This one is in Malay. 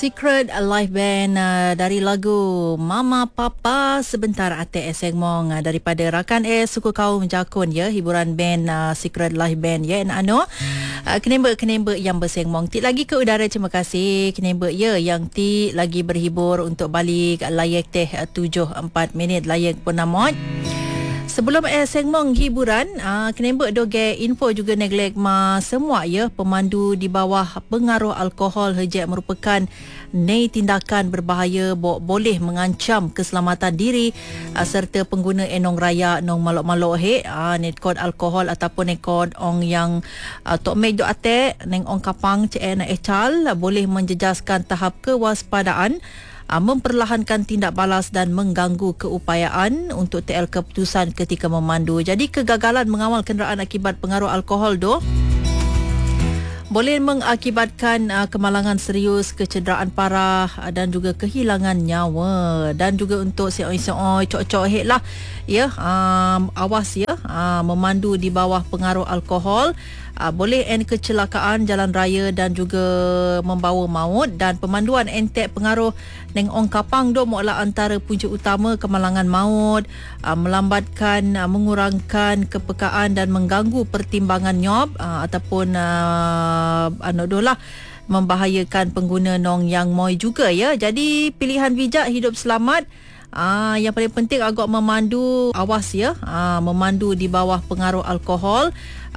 Secret Live Band dari lagu Mama Papa sebentar ate segmong daripada rakan suku kaum Jakun ya, hiburan band Secret Live Band ya kenembe yang bersengmong ti lagi ke udara. Terima kasih kenembe ya yang ti lagi berhibur untuk balik layak teh 7:04 layak pun namot. Sebelum segmen hiburan, kenembe doge info juga neglek semua ya, pemandu di bawah pengaruh alkohol hejak merupakan tindakan berbahaya boleh mengancam keselamatan diri serta pengguna enong raya nong malok-malok nekod alkohol ataupun nekod ong yang tok mej do ate neng ong kapang na echal boleh menjejaskan tahap kewaspadaan, memperlahankan tindak balas dan mengganggu keupayaan untuk TL keputusan ketika memandu. Jadi kegagalan mengawal kenderaan akibat pengaruh alkohol boleh mengakibatkan kemalangan serius, kecederaan parah dan juga kehilangan nyawa. Dan juga untuk seoi-seoi cok-cok hek lah ya, awas ya, memandu di bawah pengaruh alkohol boleh kecelakaan jalan raya dan juga membawa maut. Dan pemanduan entek pengaruh neng ong kapang moklah antara punca utama kemalangan maut, melambatkan, mengurangkan kepekaan dan mengganggu pertimbangan nyob ataupun membahayakan pengguna nong yang moi juga ya. Jadi pilihan bijak hidup selamat. Yang paling penting agak memandu awas ya, memandu di bawah pengaruh alkohol